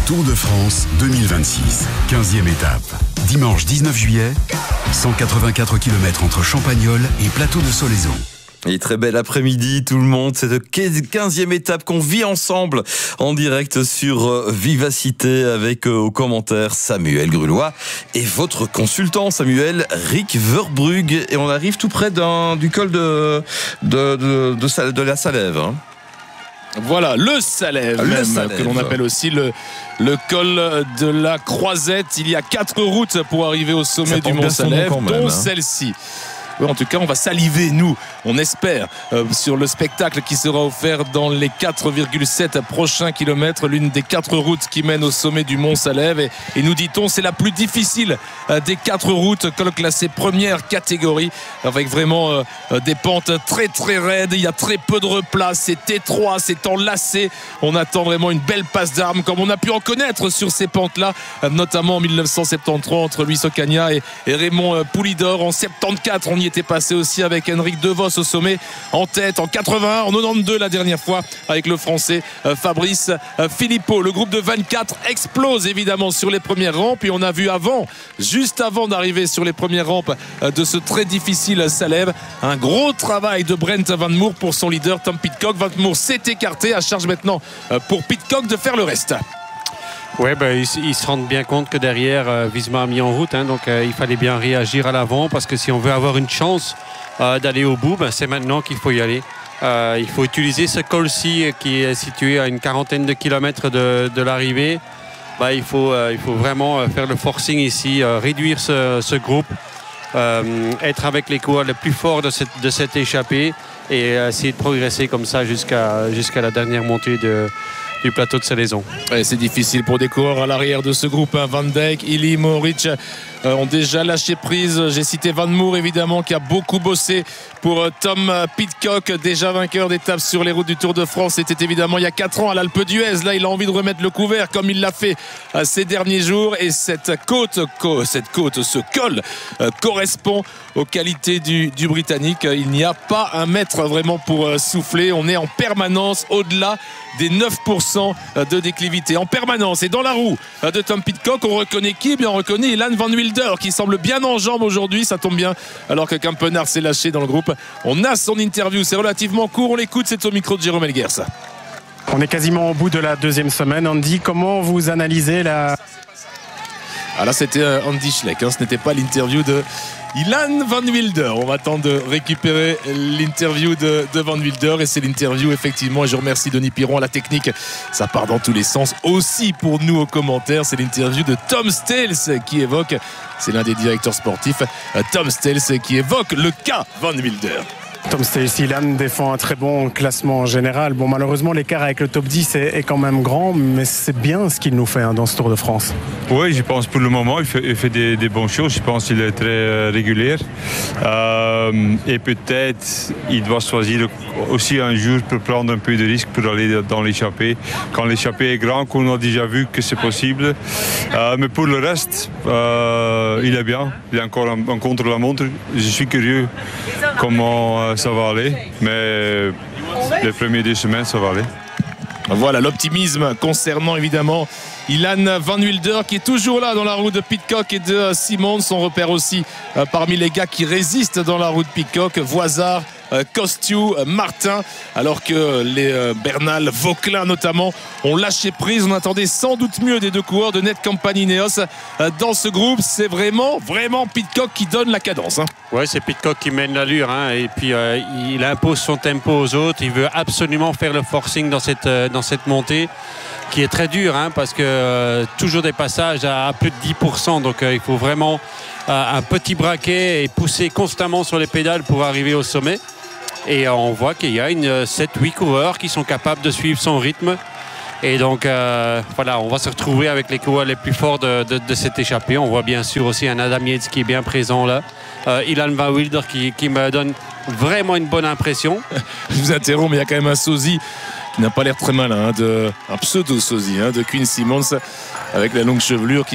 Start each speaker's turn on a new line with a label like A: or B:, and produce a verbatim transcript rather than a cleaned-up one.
A: Tour de France deux mille vingt-six, quinzième étape. Dimanche dix-neuf juillet, cent quatre-vingt-quatre kilomètres entre Champagnole et Plateau de Solaizon.
B: Et très bel après-midi tout le monde, c'est la quinzième étape qu'on vit ensemble en direct sur Vivacité avec euh, aux commentaires Samuel Grulois et votre consultant Samuel Rick Verbrugge. Et on arrive tout près d'un, du col de, de, de, de, de la Salève. Hein.
C: Voilà, le Salève,
B: le
C: même,
B: Salève.
C: que l'on appelle aussi le, le col de la Croisette. Il y a quatre routes pour arriver au sommet
B: Ça
C: du
B: porte
C: Mont
B: bien son nom
C: Salève,
B: quand même,
C: dont
B: hein.
C: celle-ci. Oui, en tout cas, on va saliver, nous, on espère, euh, sur le spectacle qui sera offert dans les quatre virgule sept prochains kilomètres, l'une des quatre routes qui mènent au sommet du Mont Salève. Et, et nous dit-on, c'est la plus difficile euh, des quatre routes, col classé première catégorie, avec vraiment euh, des pentes très très raides. Il y a très peu de replas, c'est étroit, c'est enlacé. On attend vraiment une belle passe d'armes, comme on a pu en connaître sur ces pentes-là, euh, notamment en dix-neuf cent soixante-treize entre Luis Ocaña et, et Raymond euh, Poulidor. En soixante-quatorze, on y était passé aussi avec Henrik De Vos au sommet en tête, en quatre-vingt-un, en quatre-vingt-douze la dernière fois avec le français euh, Fabrice euh, Philippot. Le groupe de vingt-quatre explose évidemment sur les premières rampes et on a vu avant, juste avant d'arriver sur les premières rampes euh, de ce très difficile Salève, un gros travail de Brent Van Moer pour son leader Tom Pidcock. Van Moer s'est écarté, à charge maintenant euh, pour Pidcock de faire le reste.
D: Oui, ben, ils, ils se rendent bien compte que derrière, euh, Visma a mis en route. Hein, donc, euh, il fallait bien réagir à l'avant parce que si on veut avoir une chance euh, d'aller au bout, ben, c'est maintenant qu'il faut y aller. Euh, il faut utiliser ce col-ci qui est situé à une quarantaine de kilomètres de, de l'arrivée. Ben, il, faut, euh, il faut vraiment faire le forcing ici, euh, réduire ce, ce groupe, euh, être avec les coureurs les plus forts de cette, de cette échappée et euh, essayer de progresser comme ça jusqu'à, jusqu'à la dernière montée de... du plateau de Solaizon.
C: Ouais, c'est difficile pour des coureurs à l'arrière de ce groupe. Hein. Van Dijk, Ili, Mohoric euh, ont déjà lâché prise. J'ai cité Van Moer évidemment qui a beaucoup bossé pour euh, Tom Pidcock, déjà vainqueur d'étape sur les routes du Tour de France. C'était évidemment il y a quatre ans à l'Alpe d'Huez. Là, il a envie de remettre le couvert comme il l'a fait euh, ces derniers jours. Et cette côte, co- cette côte, ce col euh, correspond aux qualités du, du Britannique. Il n'y a pas un mètre vraiment pour euh, souffler. On est en permanence au-delà des neuf pour cent de déclivité en permanence. Et dans la roue de Tom Pidcock, on reconnaît qui? Bien, on reconnaît Ilan Van Wilder qui semble bien en jambes aujourd'hui. Ça tombe bien alors que Campenard s'est lâché dans le groupe. On a son interview, c'est relativement court. On l'écoute, c'est au micro de Jérôme Elguers.
E: On est quasiment au bout de la deuxième semaine. Andy, comment vous analysez la...
C: Ah là, c'était Andy Schleck, hein. Ce n'était pas l'interview de Ilan Van Wilder. On va attendre de récupérer l'interview de, de Van Wilder. Et c'est l'interview, effectivement. Et je remercie Denis Piron à la technique. Ça part dans tous les sens. Aussi pour nous aux commentaires, c'est l'interview de Tom Stales qui évoque, c'est l'un des directeurs sportifs, Tom Stales qui évoque le cas Van Wilder.
E: Tom Stales, Ilan défend un très bon classement en général. Bon, malheureusement, l'écart avec le top dix est, est quand même grand, mais c'est bien ce qu'il nous fait hein, dans ce Tour de France.
F: Oui, je pense pour le moment, il fait, il fait des, des bonnes choses. Je pense qu'il est très euh, régulier. Euh, et peut-être, il doit choisir aussi un jour pour prendre un peu de risque pour aller dans l'échappée. Quand l'échappée est grand, qu'on a déjà vu que c'est possible. Euh, mais pour le reste, euh, il est bien. Il est encore en, en contre-la-montre. Je suis curieux comment euh, ça va aller. Mais les premières deux semaines, ça va aller.
C: Voilà l'optimisme concernant évidemment Ilan Van Wilder qui est toujours là dans la roue de Pidcock et de Simon. Son repère aussi euh, parmi les gars qui résistent dans la roue de Pidcock, Voisard, euh, Costiu, euh, Martin, alors que les euh, Bernal, Vauquelin notamment ont lâché prise. On attendait sans doute mieux des deux coureurs de Netcampany Ineos euh, dans ce groupe. C'est vraiment vraiment Pidcock qui donne la cadence. Hein.
D: Oui, c'est Pidcock qui mène l'allure hein, et puis euh, il impose son tempo aux autres. Il veut absolument faire le forcing dans cette, euh, dans cette montée qui est très dure hein, parce que euh, toujours des passages à, à plus de dix pour cent. Donc euh, il faut vraiment euh, un petit braquet et pousser constamment sur les pédales pour arriver au sommet. Et euh, on voit qu'il y a une sept huit coureurs qui sont capables de suivre son rythme. Et donc euh, voilà, on va se retrouver avec les coureurs les plus forts de, de, de cette échappée. On voit bien sûr aussi un Adam Yates qui est bien présent là. Euh, Ilan Van Wilder qui, qui me donne vraiment une bonne impression.
C: Je vous interromps, mais il y a quand même un sosie qui n'a pas l'air très malin, hein, de, un pseudo-sosie hein, de Quinn Simmons avec la longue chevelure qui